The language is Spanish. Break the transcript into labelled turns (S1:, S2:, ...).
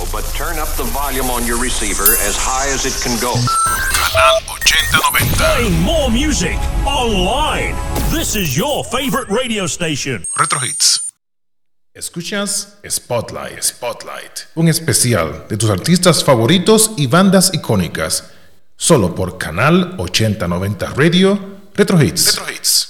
S1: but turn up the volume on your receiver as high as it can go.
S2: Canal 8090.
S3: Playing more music online. This is your favorite radio station.
S2: Retro Hits.
S4: Escuchas Spotlight, un especial de tus artistas favoritos y bandas icónicas, solo por Canal 8090 Radio Retro Hits.